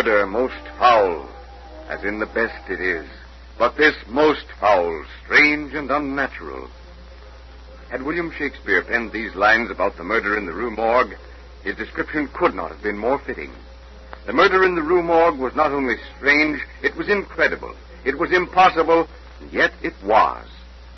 murder most foul, as in the best it is, but this most foul, strange, and unnatural. Had William Shakespeare penned these lines about the murder in the Rue Morgue, his description could not have been more fitting. The murder in the Rue Morgue was not only strange, it was incredible. It was impossible, and yet it was.